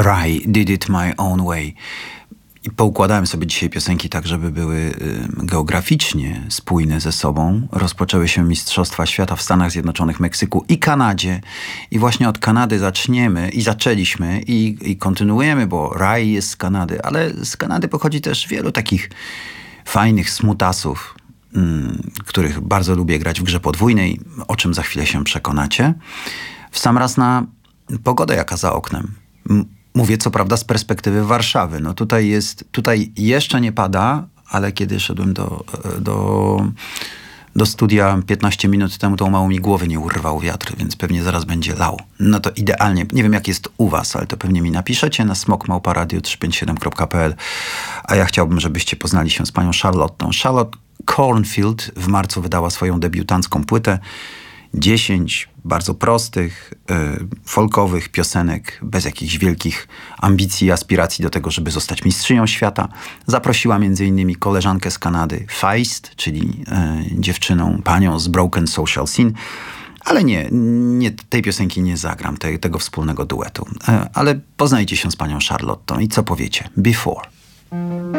Rai, Did It My Own Way. I poukładałem sobie dzisiaj piosenki tak, żeby były geograficznie spójne ze sobą. Rozpoczęły się Mistrzostwa Świata w Stanach Zjednoczonych, Meksyku i Kanadzie. I właśnie od Kanady zaczęliśmy i kontynuujemy, bo Rai jest z Kanady, ale z Kanady pochodzi też wielu takich fajnych smutasów, których bardzo lubię grać w grze podwójnej, o czym za chwilę się przekonacie. W sam raz na pogodę, jaka za oknem. Mówię co prawda z perspektywy Warszawy. No tutaj jeszcze nie pada, ale kiedy szedłem do studia 15 minut temu, to mało mi głowy nie urwał wiatr, więc pewnie zaraz będzie lał. No to idealnie. Nie wiem jak jest u was, ale to pewnie mi napiszecie na smokmałparadio357.pl. A ja chciałbym, żebyście poznali się z panią Charlottą. Charlotte Cornfield w marcu wydała swoją debiutancką płytę. 10 bardzo prostych, folkowych piosenek, bez jakichś wielkich ambicji i aspiracji do tego, żeby zostać mistrzynią świata. Zaprosiła m.in. koleżankę z Kanady, Feist, czyli panią z Broken Social Scene, ale nie tej piosenki nie zagram, tego wspólnego duetu. Ale poznajcie się z panią Charlottą i co powiecie? Before.